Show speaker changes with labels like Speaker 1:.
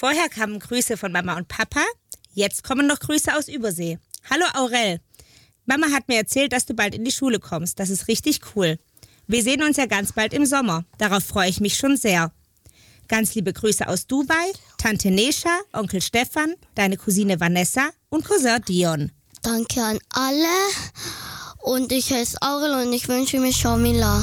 Speaker 1: Vorher kamen Grüße von Mama und Papa, jetzt kommen noch Grüße aus Übersee. Hallo Aurel. Mama hat mir erzählt, dass du bald in die Schule kommst. Das ist richtig cool. Wir sehen uns ja ganz bald im Sommer. Darauf freue ich mich schon sehr. Ganz liebe Grüße aus Dubai, Tante Nesha, Onkel Stefan, deine Cousine Vanessa und Cousin Dion.
Speaker 2: Danke an alle und ich heiße Aurel und ich wünsche mir Shamila.